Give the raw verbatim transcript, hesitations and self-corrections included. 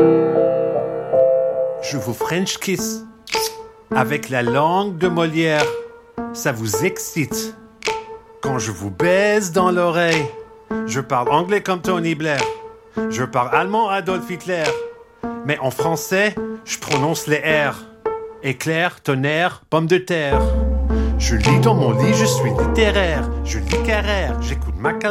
Je vous French kiss avec la langue de Molière. Ça vous excite. Quand je vous baise dans l'oreille, je parle anglais comme Tony Blair. Je parle allemand Adolf Hitler. Mais en français, je prononce les R. Éclair, tonnerre, pomme de terre. Je lis dans mon lit, je suis littéraire. Je lis Carrère, j'écoute Maca.